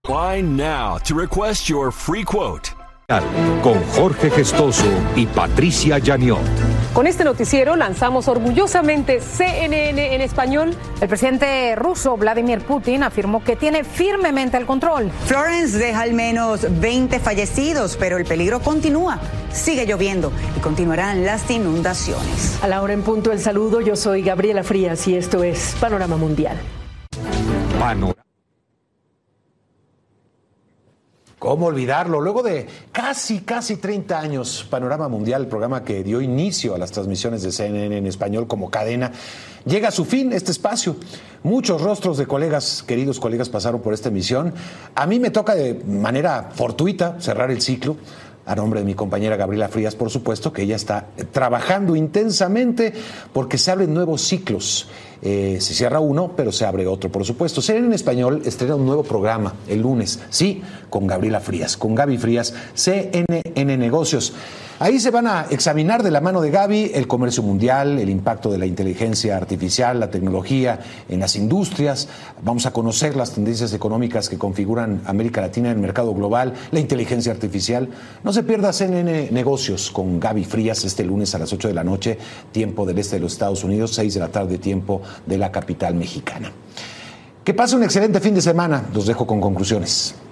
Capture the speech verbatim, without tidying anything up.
Why now to request your free quote. Con Jorge Gestoso y Patricia Yaniot. Con este noticiero lanzamos orgullosamente C N N en español. El presidente ruso Vladimir Putin afirmó que tiene firmemente el control. Florence deja al menos veinte fallecidos, pero el peligro continúa. Sigue lloviendo y continuarán las inundaciones. A la hora en punto el saludo, yo soy Gabriela Frías y esto es Panorama Mundial. Panorama. ¿Cómo olvidarlo? Luego de casi, casi treinta años, Panorama Mundial, el programa que dio inicio a las transmisiones de C N N en español como cadena, llega a su fin este espacio. Muchos rostros de colegas, queridos colegas, pasaron por esta emisión. A mí me toca de manera fortuita cerrar el ciclo, a nombre de mi compañera Gabriela Frías, por supuesto, que ella está trabajando intensamente porque se abren nuevos ciclos. Eh, se cierra uno, pero se abre otro, por supuesto. C N N en español estrena un nuevo programa el lunes, sí, con Gabriela Frías, con Gaby Frías, C N N Negocios. Ahí se van a examinar de la mano de Gaby el comercio mundial, el impacto de la inteligencia artificial, la tecnología en las industrias. Vamos a conocer las tendencias económicas que configuran América Latina en el mercado global, la inteligencia artificial. No se pierda C N N Negocios con Gaby Frías este lunes a las ocho de la noche, tiempo del este de los Estados Unidos, seis de la tarde, tiempo de la capital mexicana. Que pase un excelente fin de semana. Los dejo con conclusiones.